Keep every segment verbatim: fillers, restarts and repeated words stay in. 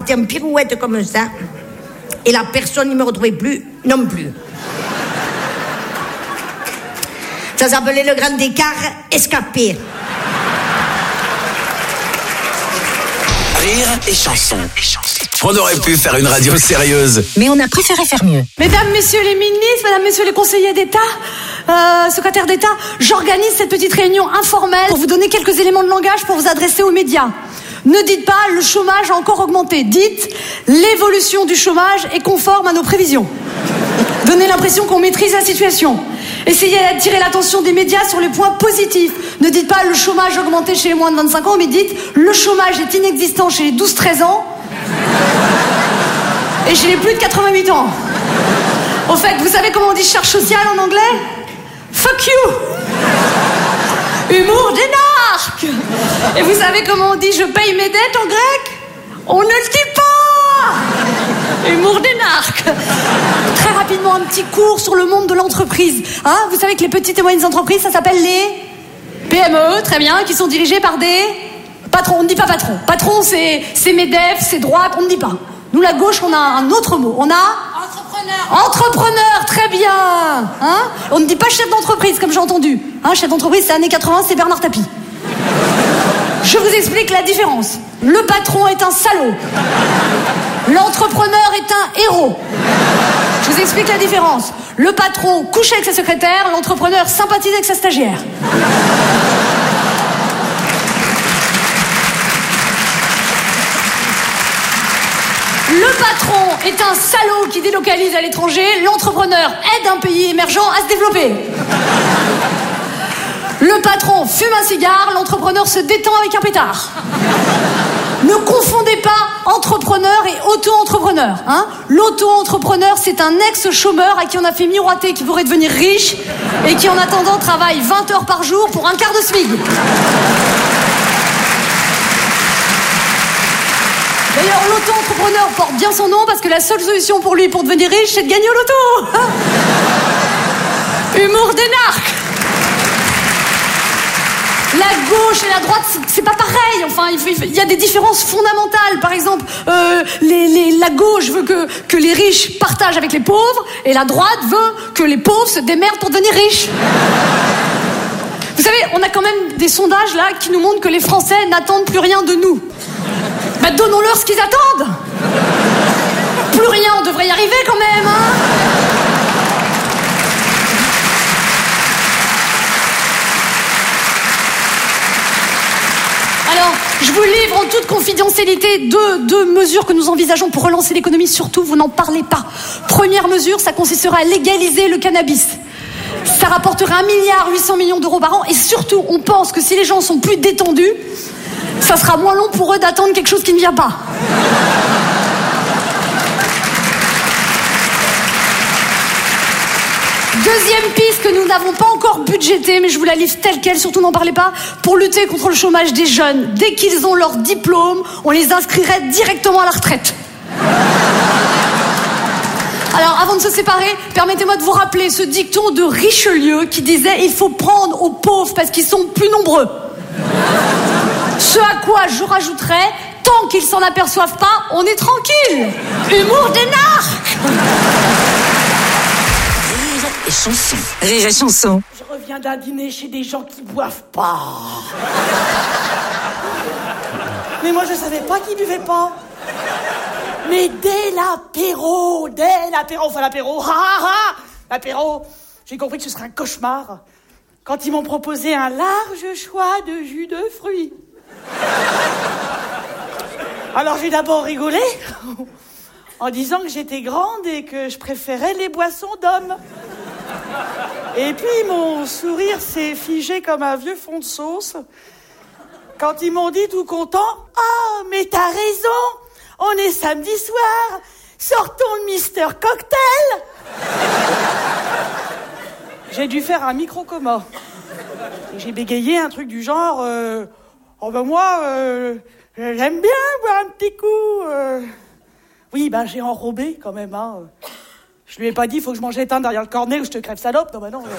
partais en pirouette comme ça. Et la personne ne me retrouvait plus, non plus. Ça s'appelait le grand écart escapé. Rire et chanson. On aurait pu faire une radio sérieuse. Mais on a préféré faire mieux. Mesdames, messieurs les ministres, mesdames, messieurs les conseillers d'État, euh, secrétaires d'État, j'organise cette petite réunion informelle pour vous donner quelques éléments de langage pour vous adresser aux médias. Ne dites pas le chômage a encore augmenté. Dites l'évolution du chômage est conforme à nos prévisions. Donnez l'impression qu'on maîtrise la situation. Essayez d'attirer l'attention des médias sur les points positifs. Ne dites pas le chômage a augmenté chez les moins de vingt-cinq ans, mais dites le chômage est inexistant chez les douze treize ans et chez les plus de quatre-vingt-huit ans. Au fait, vous savez comment on dit charge sociale en anglais? Fuck you. Humour d'énarque. Et vous savez comment on dit je paye mes dettes en grec? On ne le dit pas. Humour d'énarque. Très rapidement, un petit cours sur le monde de l'entreprise. Hein, vous savez que les petites et moyennes entreprises, ça s'appelle les P M E, très bien, qui sont dirigées par des patrons. On ne dit pas patron. Patron, c'est, c'est MEDEF, c'est droite, on ne dit pas. Nous, la gauche, on a un autre mot. On a... Entrepreneur. Entrepreneur, très bien. Hein, on ne dit pas chef d'entreprise, comme j'ai entendu. Hein, chef d'entreprise, c'est années quatre-vingts, c'est Bernard Tapie. Je vous explique la différence. Le patron est un salaud. L'entrepreneur est un héros. Je vous explique la différence. Le patron couche avec sa secrétaire, l'entrepreneur sympathise avec sa stagiaire. Le patron est un salaud qui délocalise à l'étranger, l'entrepreneur aide un pays émergent à se développer. Le patron fume un cigare, l'entrepreneur se détend avec un pétard. Ne confondez pas entrepreneur et auto-entrepreneur. Hein, l'auto-entrepreneur, c'est un ex-chômeur à qui on a fait miroiter qu'il pourrait devenir riche et qui, en attendant, travaille vingt heures par jour pour un quart de SMIC. D'ailleurs, l'auto-entrepreneur porte bien son nom parce que la seule solution pour lui pour devenir riche, c'est de gagner au loto. Humour d'énarque. La gauche et la droite, c'est, c'est pas pareil. Enfin, il, faut, il y a des différences fondamentales. Par exemple, euh, les, les, la gauche veut que, que les riches partagent avec les pauvres, et la droite veut que les pauvres se démerdent pour devenir riches. Vous savez, on a quand même des sondages là qui nous montrent que les Français n'attendent plus rien de nous. Bah, donnons-leur ce qu'ils attendent. Plus rien, on devrait y arriver quand même, hein. Alors, je vous livre en toute confidentialité deux, deux mesures que nous envisageons pour relancer l'économie. Surtout, vous n'en parlez pas. Première mesure, ça consistera à légaliser le cannabis. Ça rapporterait un milliard huit cents millions d'euros par an. Et surtout, on pense que si les gens sont plus détendus, ça sera moins long pour eux d'attendre quelque chose qui ne vient pas. Deuxième piste que nous n'avons pas encore budgétée, mais je vous la livre telle quelle, surtout n'en parlez pas, pour lutter contre le chômage des jeunes. Dès qu'ils ont leur diplôme, on les inscrirait directement à la retraite. Alors, avant de se séparer, permettez-moi de vous rappeler ce dicton de Richelieu qui disait « Il faut prendre aux pauvres parce qu'ils sont plus nombreux ». Ce à quoi je rajouterais « Tant qu'ils s'en aperçoivent pas, on est tranquille ». Humour d'énarque. Et chanson. Rire et chanson. Je reviens d'un dîner chez des gens qui boivent pas. Mais moi, je savais pas qu'ils buvaient pas. Mais dès l'apéro, dès l'apéro, enfin l'apéro, ha ha ha, l'apéro, j'ai compris que ce serait un cauchemar. Quand ils m'ont proposé un large choix de jus de fruits. Alors j'ai d'abord rigolé en disant que j'étais grande et que je préférais les boissons d'hommes. Et puis mon sourire s'est figé comme un vieux fond de sauce quand ils m'ont dit tout content « Oh, mais t'as raison, on est samedi soir, sortons le Mister Cocktail !» J'ai dû faire un micro-coma. Et j'ai bégayé un truc du genre euh, « Oh ben moi, euh, j'aime bien boire un petit coup. Euh... » Oui, ben j'ai enrobé quand même, hein. Je lui ai pas dit, il faut que je mange l'étain derrière le cornet ou je te crève salope. Non, bah non.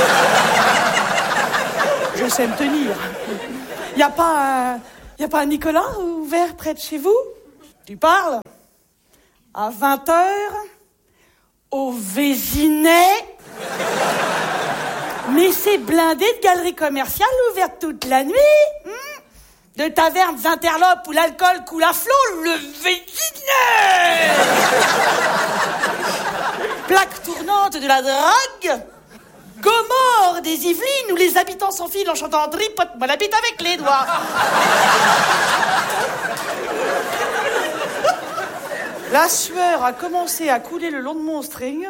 Je sais me tenir. Y a pas un, y a pas un Nicolas ouvert près de chez vous? Tu parles? À vingt heures, au Vésinet. Mais c'est blindé de galeries commerciales ouvertes toute la nuit. Hmm, de tavernes interlopes où l'alcool coule à flot, le Vésinet. Plaque tournante de la drague. Gomorre des Yvelines où les habitants s'enfilent en chantant tripote-moi la bite avec les doigts. La sueur a commencé à couler le long de mon string.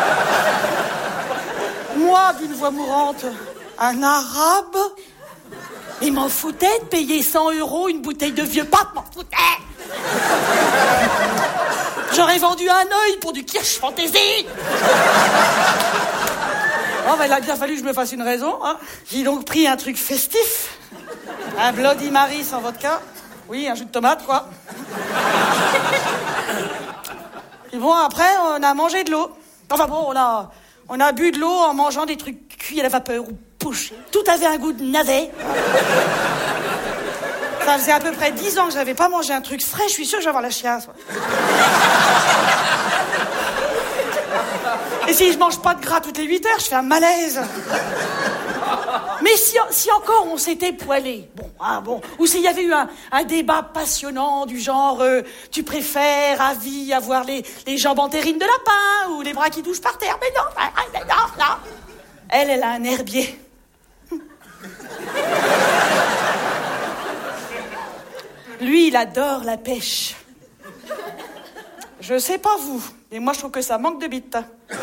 Moi, d'une voix mourante, un arabe. Il m'en foutait de payer cent euros une bouteille de vieux pape, m'en foutait. J'aurais vendu un œil pour du Kirsch Fantasy. Oh, ben, il a bien fallu que je me fasse une raison. Hein. J'ai donc pris un truc festif. Un Bloody Mary sans vodka. Oui, un jus de tomate, quoi. Et bon, après, on a mangé de l'eau. Enfin bon, on a, on a bu de l'eau en mangeant des trucs cuits à la vapeur ou pochés. Tout avait un goût de navet. Ça faisait à peu près dix ans que je n'avais pas mangé un truc frais. Je suis sûre que je vais avoir la chiasse. Et si je mange pas de gras toutes les huit heures, je fais un malaise. Mais si, si encore on s'était poilé, bon, ah bon, ou s'il y avait eu un, un débat passionnant du genre euh, tu préfères à vie avoir les, les jambes en terrine de lapin ou les bras qui touchent par terre, mais non, non, non. Elle, elle a un herbier. Lui, il adore la pêche. Je sais pas vous, mais moi je trouve que ça manque de bite.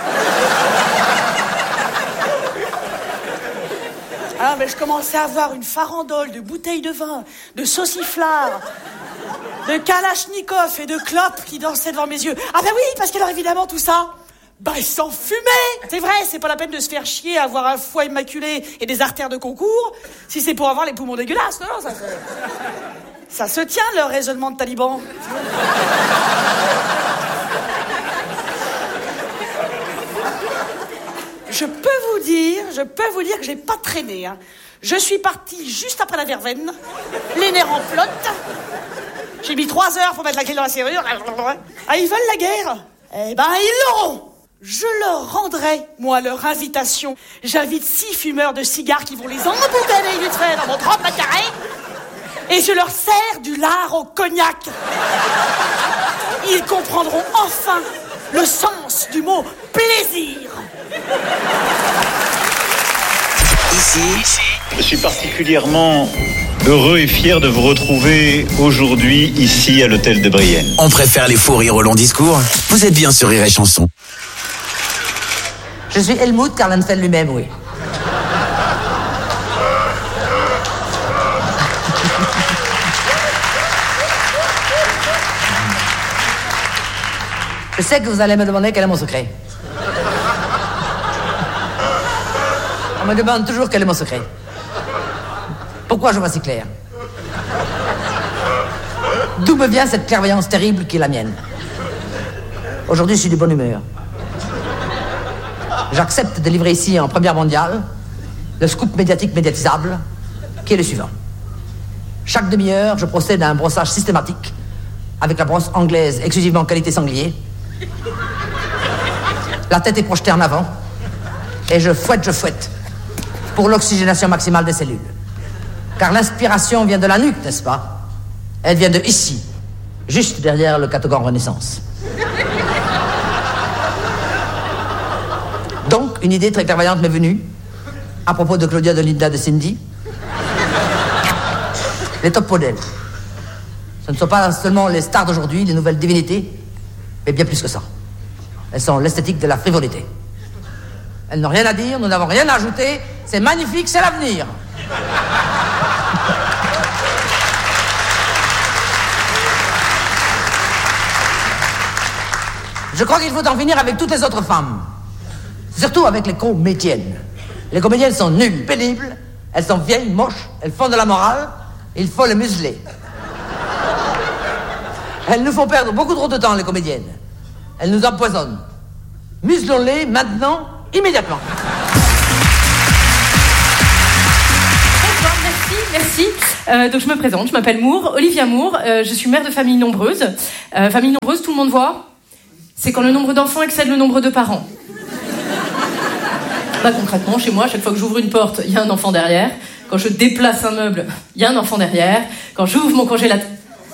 Ah, mais je commençais à avoir une farandole de bouteilles de vin, de sauciflard, de kalachnikov et de clopes qui dansaient devant mes yeux. Ah ben oui, parce qu'alors évidemment tout ça, bah ils s'en fumaient. C'est vrai, c'est pas la peine de se faire chier à avoir un foie immaculé et des artères de concours, si c'est pour avoir les poumons dégueulasses. Non, non, ça se... ça se tient, leur raisonnement de taliban. Je peux vous dire, je peux vous dire que j'ai pas traîné. Hein. Je suis partie juste après la verveine, les nerfs en flotte. J'ai mis trois heures pour mettre la clé dans la serrure. Ah, ils veulent la guerre? Eh ben, ils l'auront. Je leur rendrai, moi, leur invitation. J'invite six fumeurs de cigares qui vont les emboucaner vite fait dans mon trente mètres carrés. Et je leur sers du lard au cognac. Ils comprendront enfin le sens du mot plaisir. Ici, je suis particulièrement heureux et fier de vous retrouver aujourd'hui ici à l'hôtel de Brienne. On préfère les faux rires au long discours. Vous êtes bien sur Rire et Chanson. Je suis Helmut Karlenfeld lui-même, oui. Je sais que vous allez me demander quel est mon secret. On me demande toujours quel est mon secret. Pourquoi je vois si clair? D'où me vient cette clairvoyance terrible qui est la mienne? Aujourd'hui, je suis de bonne humeur. J'accepte de livrer ici, en première mondiale, le scoop médiatique médiatisable, qui est le suivant. Chaque demi-heure, je procède à un brossage systématique avec la brosse anglaise exclusivement qualité sanglier. La tête est projetée en avant et je fouette, je fouette pour l'oxygénation maximale des cellules. Car l'inspiration vient de la nuque, n'est-ce pas? Elle vient de ici, juste derrière le catogan Renaissance. Donc, une idée très clairvoyante m'est venue à propos de Claudia, de Linda, de Cindy. Les top modèles. Ce ne sont pas seulement les stars d'aujourd'hui, les nouvelles divinités, mais bien plus que ça. Elles sont l'esthétique de la frivolité. Elles n'ont rien à dire, nous n'avons rien à ajouter. C'est magnifique, c'est l'avenir. Je crois qu'il faut en finir avec toutes les autres femmes. Surtout avec les comédiennes. Les comédiennes sont nulles, pénibles. Elles sont vieilles, moches. Elles font de la morale. Il faut les museler. Elles nous font perdre beaucoup trop de temps, les comédiennes. Elles nous empoisonnent. Muselons-les maintenant, immédiatement. D'accord, merci, merci. Euh, donc je me présente, je m'appelle Moore, Olivia Moore, euh, je suis mère de famille nombreuse. Euh, famille nombreuse, tout le monde voit, c'est quand le nombre d'enfants excède le nombre de parents. Bah, concrètement, chez moi, chaque fois que j'ouvre une porte, il y a un enfant derrière. Quand je déplace un meuble, il y a un enfant derrière. Quand j'ouvre mon congélateur...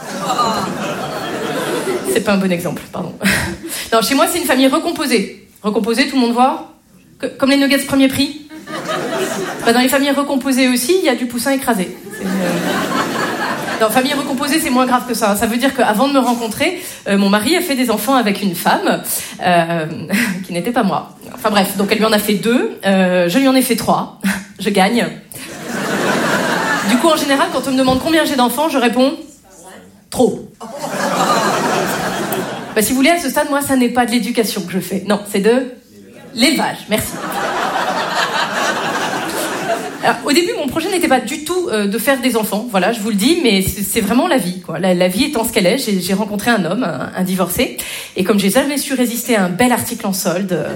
C'est pas un bon exemple, pardon. Non, chez moi, c'est une famille recomposée. Recomposée, tout le monde voit, que, comme les nuggets premier prix. Bah, dans les familles recomposées aussi, il y a du poussin écrasé. C'est une... Non, famille recomposée, c'est moins grave que ça. Ça veut dire qu'avant de me rencontrer, euh, mon mari a fait des enfants avec une femme euh, qui n'était pas moi. Enfin bref, donc elle lui en a fait deux, euh, je lui en ai fait trois. Je gagne. Du coup, en général, quand on me demande combien j'ai d'enfants, je réponds trop. Bah, si vous voulez, à ce stade, moi, ça n'est pas de l'éducation que je fais. Non, c'est de l'élevage. Merci. Alors, au début, mon projet n'était pas du tout euh, de faire des enfants, voilà, je vous le dis, mais c'est, c'est vraiment la vie, quoi. La, la vie étant ce qu'elle est, j'ai, j'ai rencontré un homme, un, un divorcé, et comme j'ai jamais su résister à un bel article en solde... Euh...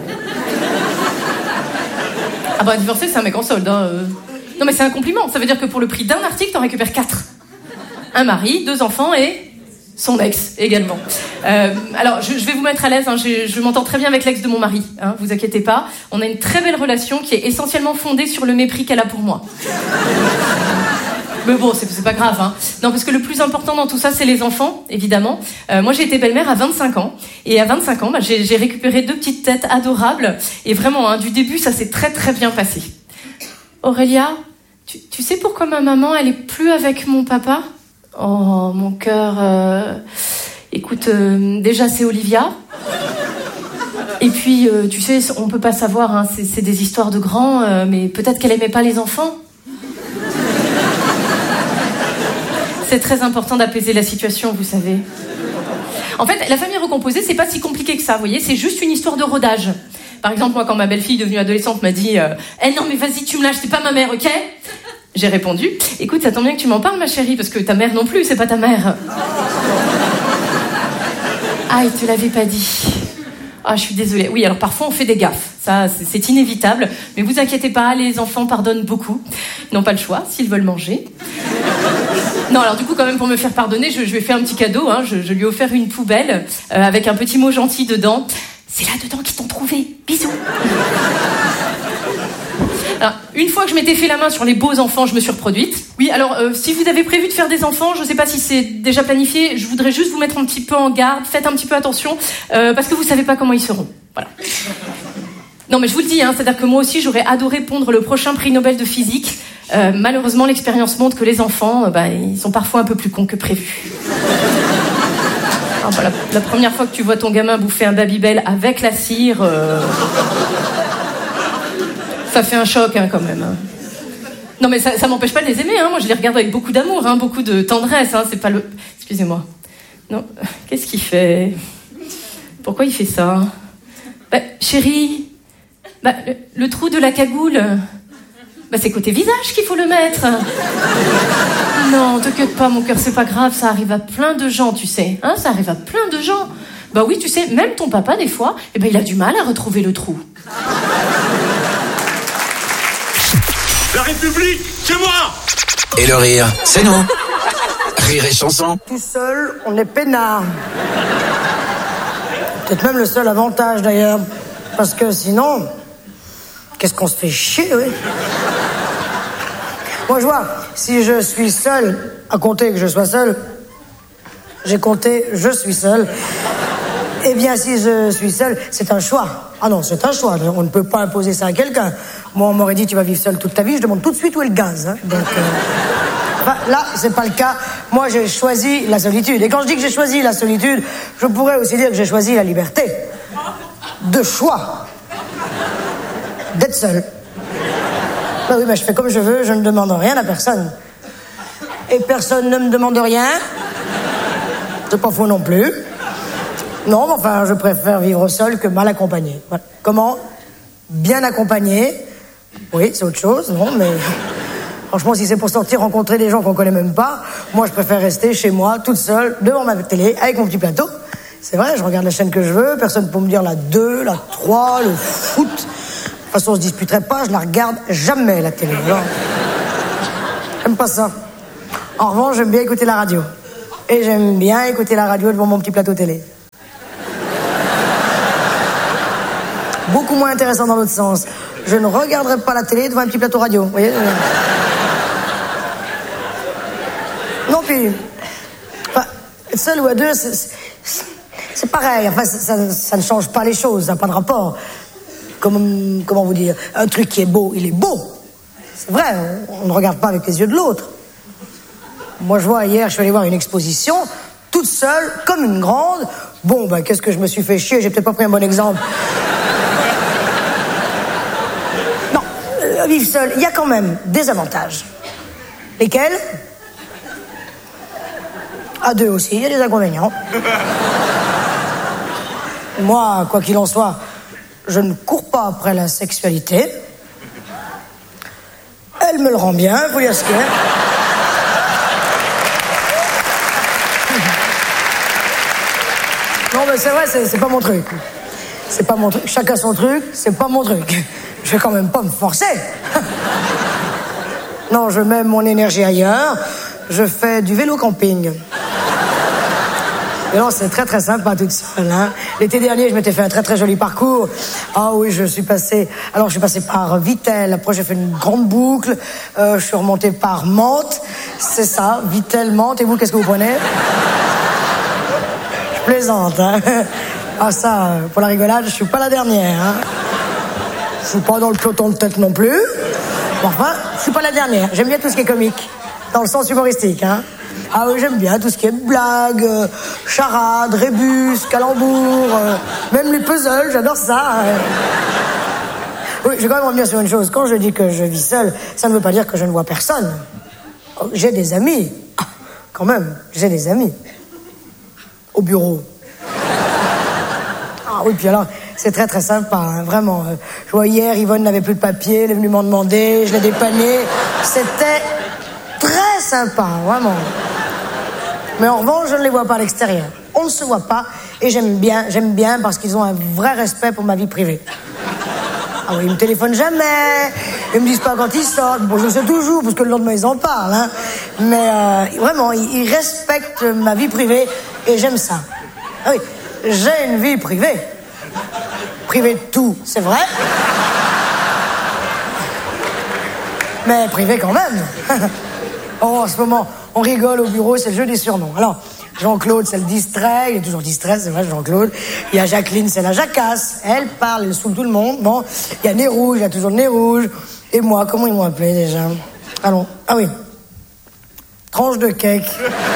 Ah bah, un divorcé, c'est un mec en solde, hein. Euh... Non mais c'est un compliment, ça veut dire que pour le prix d'un article, t'en récupères quatre. Un mari, deux enfants et... son ex, également. Euh, alors, je, je vais vous mettre à l'aise, hein, je, je m'entends très bien avec l'ex de mon mari, hein, vous inquiétez pas. On a une très belle relation qui est essentiellement fondée sur le mépris qu'elle a pour moi. Mais bon, c'est, c'est pas grave, hein. Non, parce que le plus important dans tout ça, c'est les enfants, évidemment. Euh, moi, j'ai été belle-mère à vingt-cinq ans. Et à vingt-cinq ans, bah, j'ai, j'ai récupéré deux petites têtes adorables. Et vraiment, hein, du début, ça s'est très très bien passé. Aurélia, tu, tu sais pourquoi ma maman, elle est plus avec mon papa ? Oh, mon cœur... Euh... Écoute, euh, déjà, c'est Olivia. Et puis, euh, tu sais, on peut pas savoir, hein, c'est, c'est des histoires de grands, euh, mais peut-être qu'elle aimait pas les enfants. C'est très important d'apaiser la situation, vous savez. En fait, la famille recomposée, c'est pas si compliqué que ça, vous voyez, c'est juste une histoire de rodage. Par exemple, moi, quand ma belle-fille devenue adolescente m'a dit euh, « Eh non, mais vas-y, tu me lâches, t'es pas ma mère, ok ?» J'ai répondu « Écoute, ça tombe bien que tu m'en parles, ma chérie, parce que ta mère non plus, c'est pas ta mère. » Ah, il te l'avait pas dit. Ah, je suis désolée. Oui, alors parfois on fait des gaffes, ça c'est, c'est inévitable, mais vous inquiétez pas, les enfants pardonnent beaucoup. Ils n'ont pas le choix s'ils veulent manger. Non, alors du coup, quand même, pour me faire pardonner, je, je lui ai fait un petit cadeau, hein, je, je lui ai offert une poubelle euh, avec un petit mot gentil dedans. C'est là-dedans qu'ils t'ont trouvé. Bisous. Alors, une fois que je m'étais fait la main sur les beaux enfants, je me suis reproduite. Oui, alors, euh, si vous avez prévu de faire des enfants, je sais pas si c'est déjà planifié, je voudrais juste vous mettre un petit peu en garde, faites un petit peu attention, euh, parce que vous savez pas comment ils seront. Voilà. Non, mais je vous le dis, hein, c'est-à-dire que moi aussi, j'aurais adoré pondre le prochain prix Nobel de physique. Euh, malheureusement, l'expérience montre que les enfants, euh, bah, ils sont parfois un peu plus cons que prévu. Ah, bah, la, la première fois que tu vois ton gamin bouffer un Babybel avec la cire... Euh... Ça fait un choc, hein, quand même. Non, mais ça, ça m'empêche pas de les aimer, hein. Moi, je les regarde avec beaucoup d'amour, hein, beaucoup de tendresse, hein. C'est pas le... Excusez-moi. Non, qu'est-ce qu'il fait ? Pourquoi il fait ça ? Bah, chérie, bah, le, le trou de la cagoule, bah, c'est côté visage qu'il faut le mettre. Non, t'inquiète pas, mon cœur, c'est pas grave, ça arrive à plein de gens, tu sais. Hein, ça arrive à plein de gens. Bah oui, tu sais, même ton papa, des fois, eh ben, il a du mal à retrouver le trou. La République, c'est moi. Et le rire, c'est nous. Rire et chanson. Tout seul, on est peinard. Peut-être même le seul avantage, d'ailleurs. Parce que sinon, qu'est-ce qu'on se fait chier, oui. Moi, je vois, si je suis seul, à compter que je sois seul, j'ai compté, je suis seul. Eh bien, si je suis seul, c'est un choix. Ah non, c'est un choix. On ne peut pas imposer ça à quelqu'un. Moi, on m'aurait dit, tu vas vivre seul toute ta vie. Je demande tout de suite où est le gaz. Hein. Donc, euh... enfin, là, c'est pas le cas. Moi, j'ai choisi la solitude. Et quand je dis que j'ai choisi la solitude, je pourrais aussi dire que j'ai choisi la liberté. De choix. D'être seul. Ben oui, ben je fais comme je veux. Je ne demande rien à personne. Et personne ne me demande rien. C'est pas faux non plus. Non, mais enfin, je préfère vivre seul que mal accompagné. Voilà. Comment ? Bien accompagné. Oui, c'est autre chose, non, mais... Franchement, si c'est pour sortir rencontrer des gens qu'on connaît même pas, moi, je préfère rester chez moi, toute seule, devant ma télé, avec mon petit plateau. C'est vrai, je regarde la chaîne que je veux, personne peut me dire la deux, la trois, le foot. De toute façon, on se disputerait pas, je la regarde jamais, la télé. Alors, j'aime pas ça. En revanche, j'aime bien écouter la radio. Et j'aime bien écouter la radio devant mon petit plateau télé. Beaucoup moins intéressant dans l'autre sens. Je ne regarderai pas la télé devant un petit plateau radio, vous voyez. Non, puis... Enfin, être seul ou à deux, c'est, c'est pareil. Enfin, ça, ça ne change pas les choses, ça n'a pas de rapport. Comme, comment vous dire, un truc qui est beau, il est beau. C'est vrai, on, on ne regarde pas avec les yeux de l'autre. Moi, je vois, hier, je suis allé voir une exposition, toute seule, comme une grande. Bon, ben, qu'est-ce que je me suis fait chier, j'ai peut-être pas pris un bon exemple. Non, euh, vivre seul, il y a quand même des avantages. Lesquels? À deux aussi, il y a des inconvénients. Moi, quoi qu'il en soit, je ne cours pas après la sexualité. Elle me le rend bien, vous dire ce qu'il y a. Non, mais c'est vrai, c'est, c'est pas mon truc. C'est pas mon truc. Chacun son truc, c'est pas mon truc. Je vais quand même pas me forcer. Non, je mets mon énergie ailleurs. Je fais du vélo camping. Et non, c'est très très sympa toute seule. Hein. L'été dernier, je m'étais fait un très très joli parcours. Ah oui, je suis passé. Alors, je suis passé par Vittel. Après, j'ai fait une grande boucle. Euh, je suis remonté par Mantes. C'est ça, Vittel, Mantes. Et vous, qu'est-ce que vous prenez? Je plaisante. Hein. Ah ça, pour la rigolade, je suis pas la dernière. Hein. Je suis pas dans le peloton de tête non plus. Bon, enfin, je suis pas la dernière. J'aime bien tout ce qui est comique, dans le sens humoristique. Hein. Ah oui, j'aime bien tout ce qui est blague, euh, charade, rébus, calembour, euh, même les puzzles, j'adore ça. Euh. Oui, je vais quand même revenir sur une chose. Quand je dis que je vis seul, ça ne veut pas dire que je ne vois personne. Oh, j'ai des amis. Ah, quand même, j'ai des amis. Au bureau. Ah oui, puis alors, c'est très très sympa, hein, vraiment. Je vois hier, Yvonne n'avait plus de papier, elle est venue m'en demander, je l'ai dépanné. C'était très sympa, vraiment. Mais en revanche, je ne les vois pas à l'extérieur. On ne se voit pas, et j'aime bien, j'aime bien parce qu'ils ont un vrai respect pour ma vie privée. Ah oui, ils me téléphonent jamais, ils me disent pas quand ils sortent. Bon, je sais toujours, parce que le lendemain, ils en parlent. Hein. Mais euh, vraiment, ils, ils respectent ma vie privée, et j'aime ça. Ah oui, j'ai une vie privée. Privée de tout, c'est vrai. Mais privée quand même. Oh, en ce moment, on rigole au bureau, c'est le jeu des surnoms. Alors, Jean-Claude, c'est le distrait, il est toujours distrait, c'est vrai, Jean-Claude. Il y a Jacqueline, c'est la jacasse. Elle parle, elle saoule tout le monde. Bon, il y a Nez Rouge, il y a toujours le Nez Rouge. Et moi, comment ils m'ont appelé déjà? Allons, ah oui. Tranche de cake.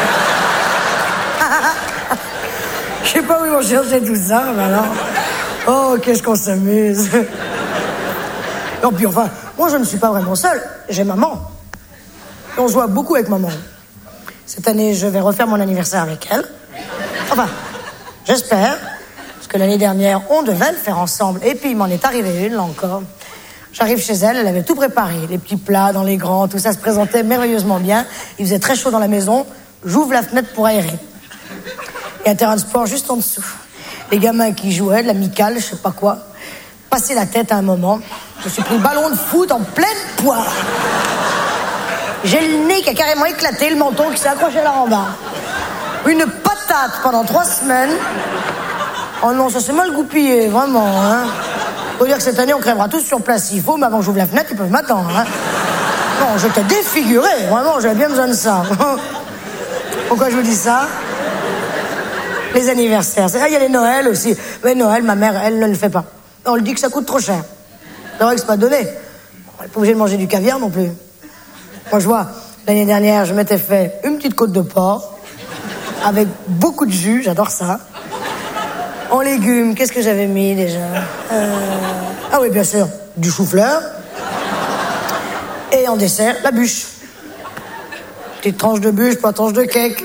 Je sais pas où ils vont chercher tout ça, maintenant. Oh, qu'est-ce qu'on s'amuse. Non, puis enfin, moi, je ne suis pas vraiment seule. J'ai maman. Et on se voit beaucoup avec maman. Cette année, je vais refaire mon anniversaire avec elle. Enfin, j'espère. Parce que l'année dernière, on devait le faire ensemble. Et puis, il m'en est arrivé une, là encore. J'arrive chez elle, elle avait tout préparé. Les petits plats dans les grands, tout ça se présentait merveilleusement bien. Il faisait très chaud dans la maison. J'ouvre la fenêtre pour aérer. Il y a un terrain de sport juste en dessous. Les gamins qui jouaient, de l'amicale, je sais pas quoi. Passer la tête à un moment. Je me suis pris le ballon de foot en pleine poire. J'ai le nez qui a carrément éclaté, le menton qui s'est accroché à la rambarde. Une patate pendant trois semaines. Oh non, ça s'est mal goupillé, vraiment. Hein. Faut dire que cette année, on crèvera tous sur place s'il faut, mais avant que j'ouvre la fenêtre, ils peuvent m'attendre. Hein. Non, j'étais défiguré, vraiment, j'avais bien besoin de ça. Pourquoi je vous dis ça? Les anniversaires. Ah, il y a les Noëls aussi. Mais Noël, ma mère, elle ne le fait pas. On lui dit que ça coûte trop cher. C'est vrai que c'est pas donné. On n'est pas obligé de manger du caviar non plus. Moi, je vois, l'année dernière, je m'étais fait une petite côte de porc avec beaucoup de jus, j'adore ça. En légumes, qu'est-ce que j'avais mis déjà euh... Ah oui, bien sûr, du chou-fleur. Et en dessert, la bûche. Petite tranche de bûche, pas tranche de cake.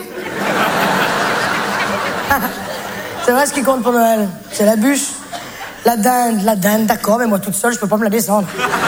C'est vrai, ce qui compte pour Noël, c'est la bûche. La dinde, la dinde, d'accord, mais moi toute seule, je peux pas me la descendre.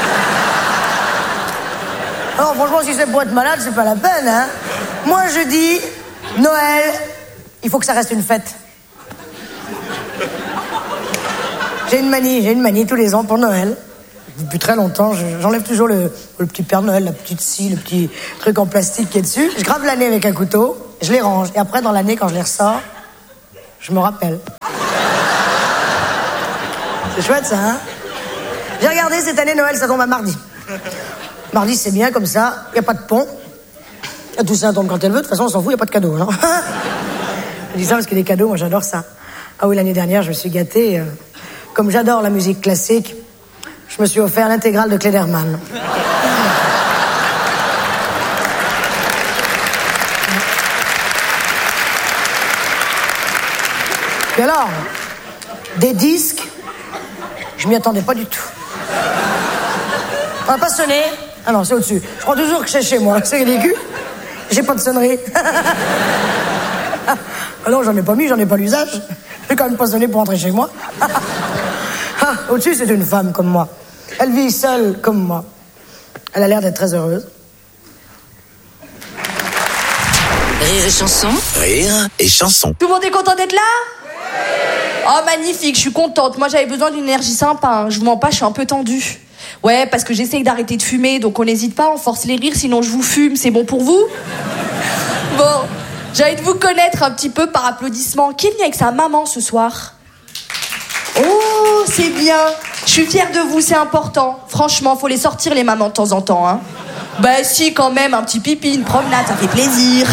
Non, franchement, si c'est pour être malade, c'est pas la peine, hein. Moi, je dis, Noël, il faut que ça reste une fête. J'ai une manie, j'ai une manie tous les ans pour Noël. depuis très longtemps. Je, j'enlève toujours le, le petit Père Noël, la petite scie, le petit truc en plastique qui est dessus. Je grave l'année avec un couteau, je les range. Et après, dans l'année, quand je les ressors, je me rappelle. C'est chouette, ça, hein? J'ai regardé, cette année, Noël, ça tombe à mardi. Mardi, c'est bien, comme ça, il n'y a pas de pont. La Toussaint tombe quand elle veut, de toute façon, on s'en fout, il n'y a pas de cadeaux, non? Je dis ça parce que les cadeaux, moi, j'adore ça. Ah oui, l'année dernière, je me suis gâtée. Euh, comme j'adore la musique classique, je me suis offert l'intégrale de Klederman. Et alors, des disques, je m'y attendais pas du tout. On n'a pas sonné. Ah non, c'est au-dessus. Je crois toujours que c'est chez moi. C'est ridicule. J'ai pas de sonnerie. Ah non, j'en ai pas mis, j'en ai pas l'usage. J'ai quand même pas sonné pour entrer chez moi. Ah, au-dessus, c'est une femme comme moi. Elle vit seule comme moi. Elle a l'air d'être très heureuse. Rire et chanson. Rire et chanson. Tout le monde est content d'être là? Oh, magnifique, je suis contente. Moi, j'avais besoin d'une énergie sympa. Hein. Je vous mens pas, je suis un peu tendue. Ouais, parce que j'essaye d'arrêter de fumer, donc on n'hésite pas, on force les rires, sinon je vous fume. C'est bon pour vous? Bon, j'ai envie de vous connaître un petit peu par applaudissement. Qui est venu avec sa maman ce soir? Oh, c'est bien. Je suis fière de vous, c'est important. Franchement, faut les sortir les mamans de temps en temps, hein. Bah si, quand même, un petit pipi, une promenade, ça fait plaisir.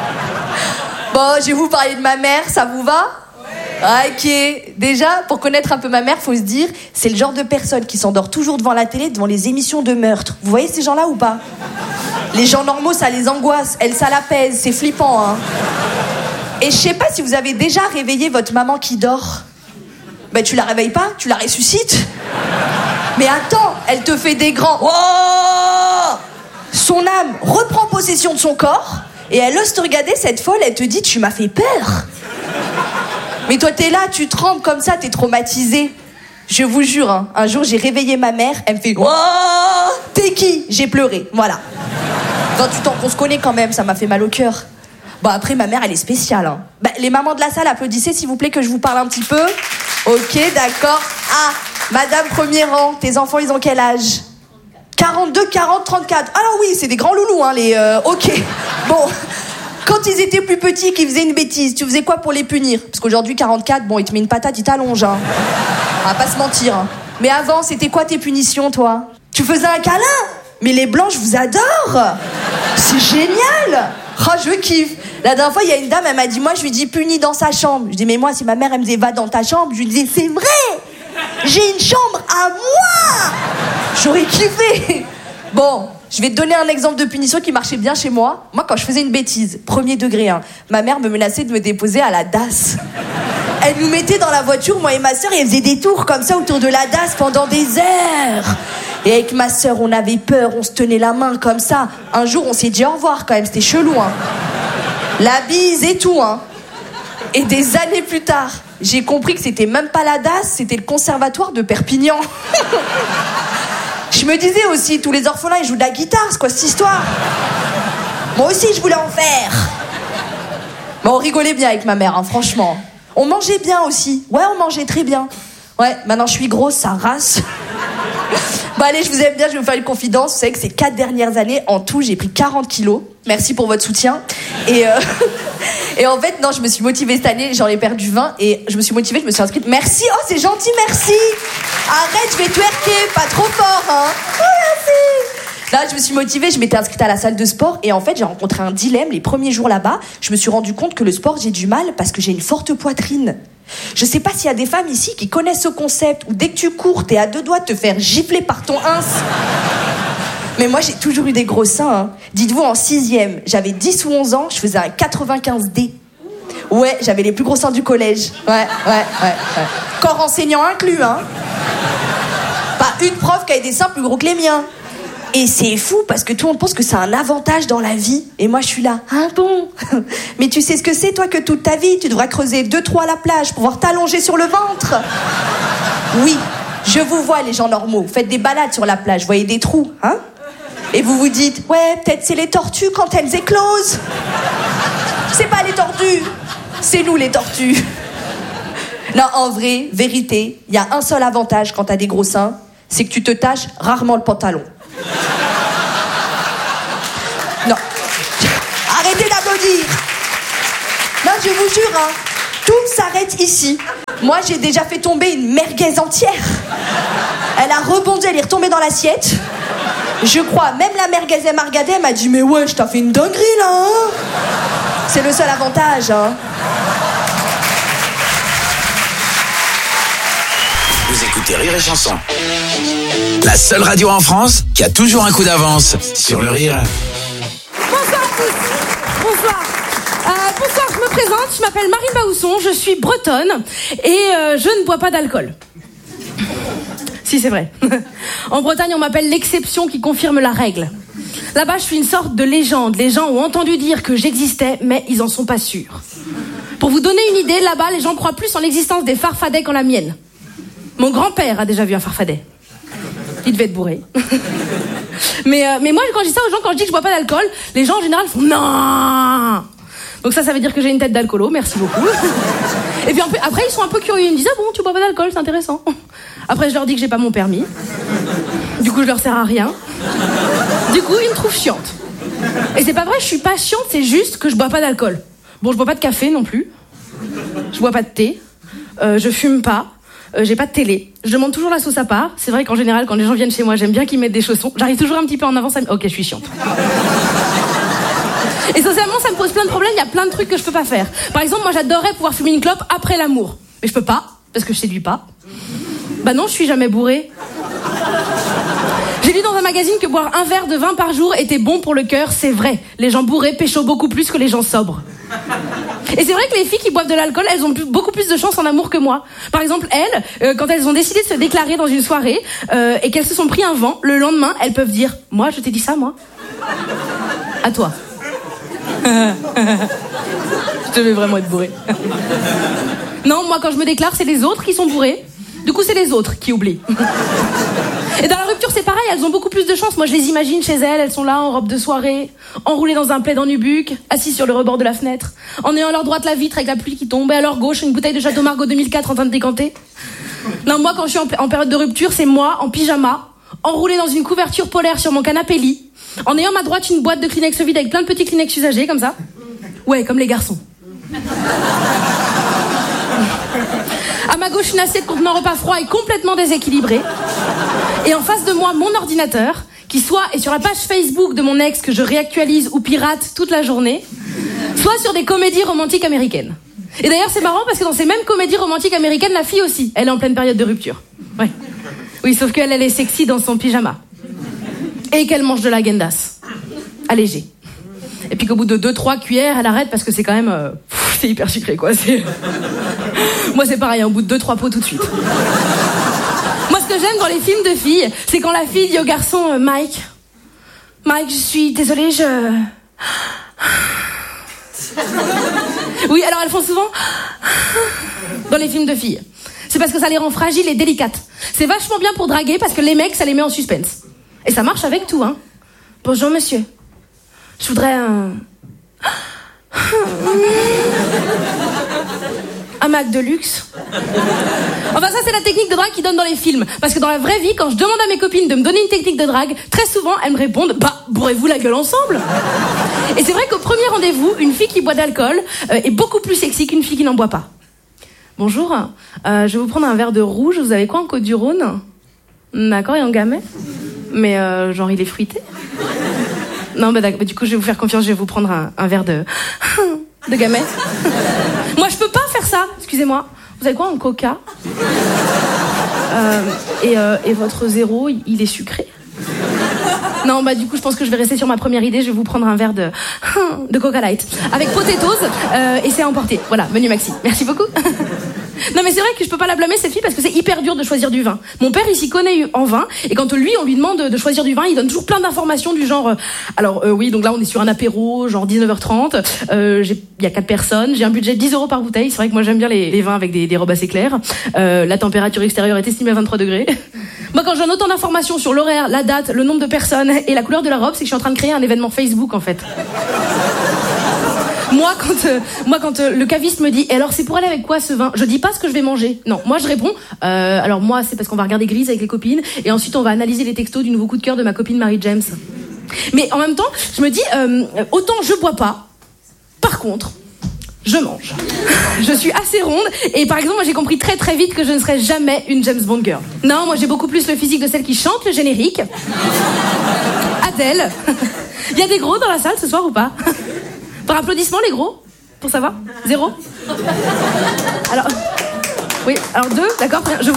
Bon, je vais vous parler de ma mère, ça vous va? Ok, déjà, pour connaître un peu ma mère, faut se dire, c'est le genre de personne qui s'endort toujours devant la télé, devant les émissions de meurtre. Vous voyez ces gens-là ou pas? Les gens normaux, ça les angoisse, elle, ça l'apaise, c'est flippant, hein. Et je sais pas si vous avez déjà réveillé votre maman qui dort. Ben, tu la réveilles pas, tu la ressuscites. Mais attends, elle te fait des grands... Oh! Son âme reprend possession de son corps, et elle ose te regarder, cette folle, elle te dit, tu m'as fait peur. Mais toi, t'es là, tu trembles comme ça, t'es traumatisé. Je vous jure, hein, un jour, j'ai réveillé ma mère, elle me fait « Oh, t'es qui ?» J'ai pleuré, voilà. vingt-huit ans qu'on se connaît quand même, ça m'a fait mal au cœur. Bon, après, ma mère, elle est spéciale. Hein. Bah, les mamans de la salle, applaudissez, s'il vous plaît, que je vous parle un petit peu. Ok, d'accord. Ah, madame premier rang, tes enfants, ils ont quel âge? quarante-deux, quarante, trente-quatre. Ah non, oui, c'est des grands loulous, hein, les... Euh, ok, bon... Quand ils étaient plus petits, qu'ils faisaient une bêtise, tu faisais quoi pour les punir? Parce qu'aujourd'hui, quarante-quatre, bon, il te met une patate, il t'allonge, hein. On va pas se mentir, hein. Mais avant, c'était quoi tes punitions, toi? Tu faisais un câlin? Mais les blancs, je vous adore. C'est génial. Oh, je kiffe. La dernière fois, il y a une dame, elle m'a dit, moi, je lui dis puni dans sa chambre. Je dis, mais moi, si ma mère, elle me disait, va dans ta chambre, je lui disais, c'est vrai. J'ai une chambre à moi. J'aurais kiffé. Bon... Je vais te donner un exemple de punition qui marchait bien chez moi. Moi, quand je faisais une bêtise, premier degré, hein, ma mère me menaçait de me déposer à la D A S. Elle nous mettait dans la voiture, moi et ma sœur, et elle faisait des tours comme ça autour de la D A S pendant des heures. Et avec ma sœur, on avait peur, on se tenait la main comme ça. Un jour, on s'est dit au revoir quand même, c'était chelou, hein. La bise et tout, hein. Et des années plus tard, j'ai compris que c'était même pas la D A S, c'était le conservatoire de Perpignan. Je me disais aussi, tous les orphelins, ils jouent de la guitare, c'est quoi cette histoire? Moi aussi, je voulais en faire. Mais on rigolait bien avec ma mère, hein, franchement. On mangeait bien aussi. Ouais, on mangeait très bien. Ouais, maintenant je suis grosse, ça race. Bon allez, je vous aime bien, je vais vous faire une confidence. Vous savez que ces quatre dernières années, en tout, j'ai pris quarante kilos. Merci pour votre soutien. Et, euh... et en fait, non, je me suis motivée cette année, j'en ai perdu vingt. Et je me suis motivée, je me suis inscrite. Merci, oh c'est gentil, merci. Arrête, je vais twerker, pas trop fort, hein. Oh, merci. Là, je me suis motivée, je m'étais inscrite à la salle de sport. Et en fait, j'ai rencontré un dilemme. Les premiers jours là-bas, je me suis rendu compte que le sport, j'ai du mal parce que j'ai une forte poitrine. Je sais pas s'il y a des femmes ici qui connaissent ce concept où dès que tu cours, t'es à deux doigts de te faire gifler par ton ins. Mais moi, j'ai toujours eu des gros seins, hein. Dites-vous, en sixième, j'avais dix ou onze ans, je faisais un quatre-vingt-quinze D. Ouais, j'avais les plus gros seins du collège. Ouais, ouais, ouais, ouais. Corps enseignant inclus, hein. Pas une prof qui avait des seins plus gros que les miens. Et c'est fou parce que tout le monde pense que c'est un avantage dans la vie. Et moi, je suis là. Ah bon? Mais tu sais ce que c'est, toi, que toute ta vie, tu devrais creuser deux trous à la plage pour pouvoir t'allonger sur le ventre? Oui, je vous vois, les gens normaux. Faites des balades sur la plage, voyez des trous, hein? Et vous vous dites, ouais, peut-être c'est les tortues quand elles éclosent. C'est pas les tortues, c'est nous les tortues. Non, en vrai, vérité, il y a un seul avantage quand t'as des gros seins, c'est que tu te tâches rarement le pantalon. Non. Arrêtez d'applaudir. Non, je vous jure, hein, tout s'arrête ici. Moi, j'ai déjà fait tomber une merguez entière. Elle a rebondi, elle est retombée dans l'assiette. Je crois, même la merguez elle m'a regardé, elle m'a dit « Mais ouais, je t'ai fait une dinguerie, là, hein ?» C'est le seul avantage, hein. Vous écoutez Rire et Chanson. La seule radio en France qui a toujours un coup d'avance sur le rire. Bonsoir à tous. Bonsoir. Euh, bonsoir, je me présente, je m'appelle Marie Baousson, je suis bretonne et euh, je ne bois pas d'alcool. Si, c'est vrai. En Bretagne, on m'appelle l'exception qui confirme la règle. Là-bas, je suis une sorte de légende. Les gens ont entendu dire que j'existais, mais ils en sont pas sûrs. Pour vous donner une idée, là-bas, les gens croient plus en l'existence des farfadets qu'en la mienne. Mon grand-père a déjà vu un farfadet. Il devait être bourré. mais, euh, mais moi, quand je dis ça aux gens, quand je dis que je bois pas d'alcool, les gens en général font non. Donc ça, ça veut dire que j'ai une tête d'alcoolo, merci beaucoup. Et puis après, ils sont un peu curieux, ils me disent ah bon, tu bois pas d'alcool, c'est intéressant. Après, je leur dis que j'ai pas mon permis. Du coup, je leur sers à rien. Du coup, ils me trouvent chiante. Et c'est pas vrai, je suis pas chiante, c'est juste que je bois pas d'alcool. Bon, je bois pas de café non plus. Je bois pas de thé. Euh, je fume pas. Euh, j'ai pas de télé. Je demande toujours la sauce à part. C'est vrai qu'en général, quand les gens viennent chez moi, j'aime bien qu'ils mettent des chaussons. J'arrive toujours un petit peu en avance à... Ok, je suis chiante. Et socialement, ça me pose plein de problèmes. Il y a plein de trucs que je peux pas faire. Par exemple, moi, j'adorerais pouvoir fumer une clope après l'amour. Mais je peux pas, parce que je séduis pas. Bah non, je suis jamais bourrée. J'ai lu dans un magazine que boire un verre de vin par jour était bon pour le cœur. C'est vrai. Les gens bourrés pécho beaucoup plus que les gens sobres. Et c'est vrai que les filles qui boivent de l'alcool, elles ont beaucoup plus de chance en amour que moi. Par exemple, elles, euh, quand elles ont décidé de se déclarer dans une soirée euh, et qu'elles se sont pris un vent, le lendemain, elles peuvent dire « Moi, je t'ai dit ça, moi ?» À toi. Je devais vraiment être bourrée. Non, moi, quand je me déclare, c'est les autres qui sont bourrés. Du coup, c'est les autres qui oublient. Et dans la rupture, c'est pareil, elles ont beaucoup plus de chance. Moi, je les imagine chez elles, elles sont là en robe de soirée, enroulées dans un plaid en nubuck, assises sur le rebord de la fenêtre, en ayant à leur droite la vitre avec la pluie qui tombe, et à leur gauche, une bouteille de Château Margaux deux mille quatre en train de décanter. Non, moi, quand je suis en, en période de rupture, c'est moi, en pyjama, enroulée dans une couverture polaire sur mon canapé lit, en ayant à ma droite une boîte de Kleenex vide avec plein de petits Kleenex usagés, comme ça. Ouais, comme les garçons. À ma gauche, une assiette contenant repas froid et complètement déséquilibrée. Et en face de moi, mon ordinateur, qui soit est sur la page Facebook de mon ex que je réactualise ou pirate toute la journée, soit sur des comédies romantiques américaines. Et d'ailleurs, c'est marrant parce que dans ces mêmes comédies romantiques américaines, la fille aussi, elle est en pleine période de rupture. Ouais. Oui, sauf qu'elle, elle est sexy dans son pyjama. Et qu'elle mange de la Gendas. Allégé. Et puis qu'au bout de deux trois cuillères, elle arrête parce que c'est quand même... Euh, pff, c'est hyper sucré, quoi. C'est... Moi, c'est pareil, au bout de deux trois pots tout de suite. Moi, ce que j'aime dans les films de filles, c'est quand la fille dit au garçon euh, « Mike, Mike, je suis désolée, je... » Oui, alors elles font souvent... dans les films de filles. C'est parce que ça les rend fragiles et délicates. C'est vachement bien pour draguer parce que les mecs, ça les met en suspense. Et ça marche avec tout, hein. Bonjour, monsieur. Je voudrais un... un Mac de luxe. Enfin, ça, c'est la technique de drague qu'ils donnent dans les films. Parce que dans la vraie vie, quand je demande à mes copines de me donner une technique de drague, très souvent, elles me répondent « Bah, bourrez-vous la gueule ensemble ?» Et c'est vrai qu'au premier rendez-vous, une fille qui boit d'alcool euh, est beaucoup plus sexy qu'une fille qui n'en boit pas. Bonjour, euh, je vais vous prendre un verre de rouge. Vous avez quoi en Côte-du-Rhône? D'accord, et en Gamay? Mais euh, genre, il est fruité? Non, bah d'accord, bah, du coup, je vais vous faire confiance, je vais vous prendre un, un verre de... de Gamay. Moi, je peux pas faire ça, excusez-moi. Vous avez quoi en Coca? euh, et, euh, et votre zéro, il est sucré? Non, bah du coup, je pense que je vais rester sur ma première idée. Je vais vous prendre un verre de de Coca Light avec potatoes euh, et c'est à emporter. Voilà, menu maxi. Merci beaucoup. Non, mais c'est vrai que je peux pas la blâmer cette fille parce que c'est hyper dur de choisir du vin. Mon père, il s'y connaît en vin et quand lui, on lui demande de choisir du vin, il donne toujours plein d'informations du genre. Euh, alors euh, oui, donc là, on est sur un apéro, genre dix-neuf heures trente. Euh, il y a quatre personnes. J'ai un budget de dix euros par bouteille. C'est vrai que moi, j'aime bien les, les vins avec des, des robes assez claires. Euh, la température extérieure est estimée à vingt-trois degrés. Moi, quand je donne autant d'informations sur l'horaire, la date, le nombre de personnes et la couleur de la robe, c'est que je suis en train de créer un événement Facebook, en fait. Moi, quand, euh, moi, quand euh, le caviste me dit, et alors c'est pour aller avec quoi ce vin? Je dis pas ce que je vais manger. Non, moi je réponds, euh, alors moi c'est parce qu'on va regarder Grise avec les copines, et ensuite on va analyser les textos du nouveau coup de cœur de ma copine Marie James. Mais en même temps, je me dis, euh, autant je bois pas, par contre, je mange. Je suis assez ronde, et par exemple, moi j'ai compris très très vite que je ne serai jamais une James Bond girl. Non, moi j'ai beaucoup plus le physique de celle qui chante le générique. Adèle. Il y a des gros dans la salle ce soir ou pas? Par applaudissement, les gros? Pour savoir? Zéro? Alors... Oui, alors deux, d'accord, je...